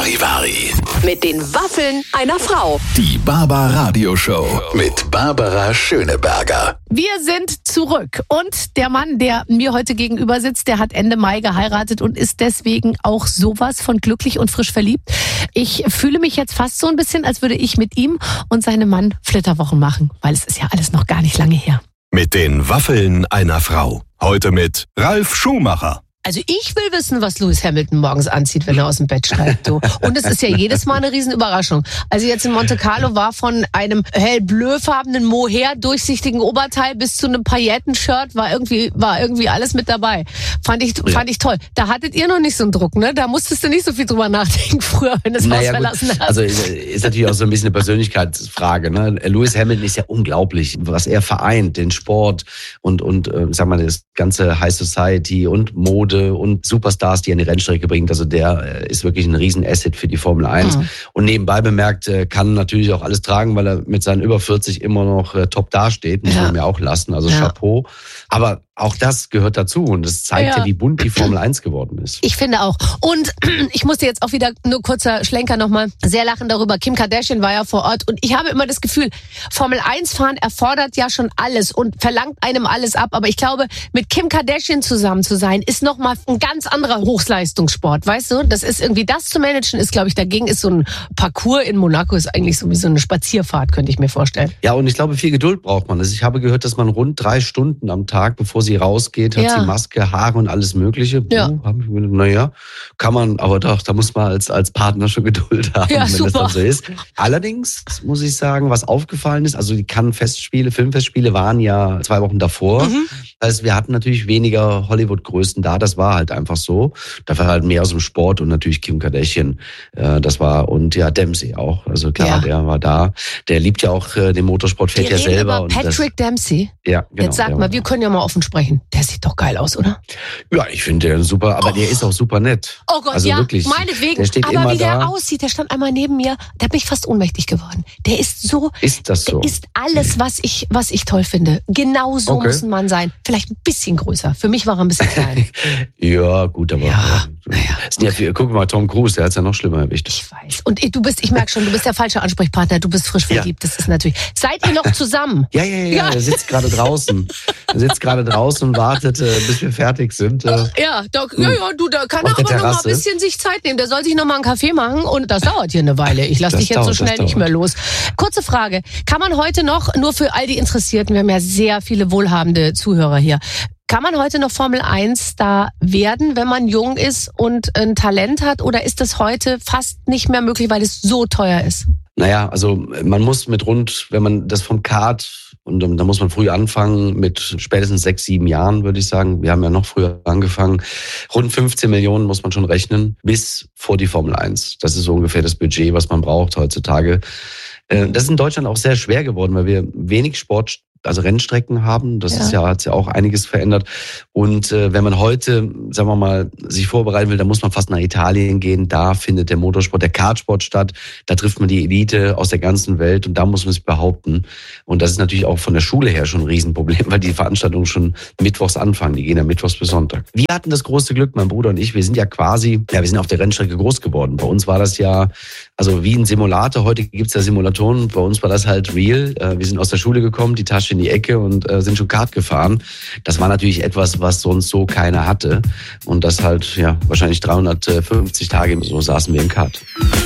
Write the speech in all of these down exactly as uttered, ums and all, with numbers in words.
Charivari. Mit den Waffeln einer Frau. Die Barbaradio-Show mit Barbara Schöneberger. Wir sind zurück und der Mann, der mir heute gegenüber sitzt, der hat Ende Mai geheiratet und ist deswegen auch sowas von glücklich und frisch verliebt. Ich fühle mich jetzt fast so ein bisschen, als würde ich mit ihm und seinem Mann Flitterwochen machen, weil es ist ja alles noch gar nicht lange her. Mit den Waffeln einer Frau. Heute mit Ralf Schumacher. Also ich will wissen, was Lewis Hamilton morgens anzieht, wenn er aus dem Bett steigt. Du. Und es ist ja jedes Mal eine Riesenüberraschung. Also jetzt in Monte Carlo war von einem hellblöfarbenen Mohair durchsichtigen Oberteil bis zu einem Pailletten-Shirt war irgendwie war irgendwie alles mit dabei. Fand ich ja. fand ich toll. Da hattet ihr noch nicht so einen Druck, ne? Da musstest du nicht so viel drüber nachdenken früher, wenn du das naja, Haus verlassen gut. hast. Also ist natürlich auch so ein bisschen eine Persönlichkeitsfrage. Ne? Lewis Hamilton ist ja unglaublich, was er vereint, den Sport und und äh, sag mal das ganze High Society und Mode und Superstars, die an die Rennstrecke bringt. Also der ist wirklich ein Riesen-Asset für die Formel eins. Mhm. Und nebenbei bemerkt, kann natürlich auch alles tragen, weil er mit seinen über vierzig immer noch top dasteht. Muss ja. man mir auch lassen. Also ja. Chapeau. Aber auch das gehört dazu und das zeigt ja. ja, wie bunt die Formel eins geworden ist. Ich finde auch. Und ich musste jetzt auch wieder, nur kurzer Schlenker nochmal, sehr lachen darüber. Kim Kardashian war ja vor Ort und ich habe immer das Gefühl, Formel eins fahren erfordert ja schon alles und verlangt einem alles ab. Aber ich glaube, mit Kim Kardashian zusammen zu sein, ist nochmal ein ganz anderer Hochleistungssport, weißt du? Das ist irgendwie, das zu managen ist, glaube ich, dagegen ist so ein Parcours in Monaco ist eigentlich so wie so eine Spazierfahrt, könnte ich mir vorstellen. Ja, und ich glaube, viel Geduld braucht man. Also ich habe gehört, dass man rund drei Stunden am Tag, bevor sie rausgeht, hat ja. sie Maske, Haare und alles Mögliche. Ja. Oh, hab ich mir, naja, kann man, aber doch, da muss man als, als Partner schon Geduld haben, ja, wenn super. das dann so ist. Allerdings muss ich sagen, was aufgefallen ist, also die Cannes-Festspiele, Filmfestspiele waren ja zwei Wochen davor. Mhm. Das heißt, wir hatten natürlich weniger Hollywood-Größen da, das war halt einfach so. Da war halt mehr aus dem Sport und natürlich Kim Kardashian, äh, das war, und ja, Dempsey auch. Also klar, ja. der war da. Der liebt ja auch äh, den Motorsport, fährt ja selber. Und Patrick das, Dempsey? Ja, genau. Jetzt sag mal, wir können ja mal offen sprechen. Der sieht doch geil aus, oder? Ja, ich finde den super, aber oh. der ist auch super nett. Oh Gott, also ja, wirklich, meinetwegen. Der steht aber immer wie der da. aussieht, der stand einmal neben mir, da bin ich fast ohnmächtig geworden. Der ist so, ist das so? Der ist alles, was ich, was ich toll finde. Genau so okay. muss ein Mann sein. Vielleicht ein bisschen größer. Für mich war er ein bisschen klein. Ja, gut, aber ja, naja, sind ja viel, guck mal, Tom Cruise, der hat es ja noch schlimmer erwischt. Ich weiß. Und du bist, ich merke schon, du bist der falsche Ansprechpartner. Du bist frisch verliebt. Ja. Das ist natürlich. Seid ihr noch zusammen? Ja, ja, ja. ja. Er sitzt gerade draußen. Er sitzt gerade draußen und wartet, bis wir fertig sind. Ja, da, ja, ja, du, da kann er aber noch mal ein bisschen sich Zeit nehmen. Der soll sich noch mal einen Kaffee machen und das dauert hier eine Weile. Ich lasse dich jetzt dauert, so schnell nicht mehr los. Kurze Frage. Kann man heute noch, nur für all die Interessierten, wir haben ja sehr viele wohlhabende Zuhörer hier, kann man heute noch Formel eins Star werden, wenn man jung ist und ein Talent hat? Oder ist das heute fast nicht mehr möglich, weil es so teuer ist? Naja, also man muss mit rund, wenn man das vom Kart, und da muss man früh anfangen, mit spätestens sechs, sieben Jahren, würde ich sagen. Wir haben ja noch früher angefangen. Rund fünfzehn Millionen muss man schon rechnen, bis vor die Formel eins. Das ist so ungefähr das Budget, was man braucht heutzutage. Das ist in Deutschland auch sehr schwer geworden, weil wir wenig Sport, also Rennstrecken haben. Das ja. ist ja, hat ja auch einiges verändert. Und äh, wenn man heute, sagen wir mal, sich vorbereiten will, dann muss man fast nach Italien gehen. Da findet der Motorsport, der Kartsport statt. Da trifft man die Elite aus der ganzen Welt und da muss man sich behaupten. Und das ist natürlich auch von der Schule her schon ein Riesenproblem, weil die Veranstaltungen schon mittwochs anfangen. Die gehen ja mittwochs bis Sonntag. Wir hatten das große Glück, mein Bruder und ich, wir sind ja quasi, ja, wir sind auf der Rennstrecke groß geworden. Bei uns war das ja, also wie ein Simulator. Heute gibt's ja Simulatoren. Bei uns war das halt real. Wir sind aus der Schule gekommen, die Tasche in die Ecke und äh, sind schon Kart gefahren. Das war natürlich etwas, was sonst so keiner hatte. Und das halt, ja, wahrscheinlich dreihundertfünfzig Tage so saßen wir im Kart.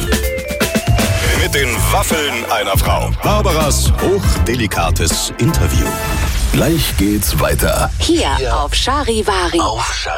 Mit den Waffeln einer Frau. Barbaras hochdelikates Interview. Gleich geht's weiter. Hier auf Charivari. Auf Charivari.